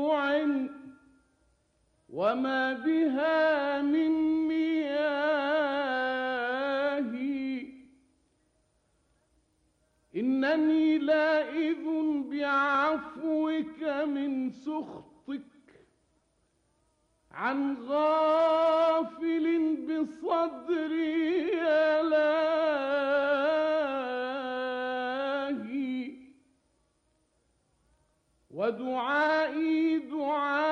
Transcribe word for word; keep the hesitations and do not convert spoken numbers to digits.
وما بها من مياه، إنني لائذ بعفوك من سخطك عن غافل بصدري يا لاهي، ودعائي دعائي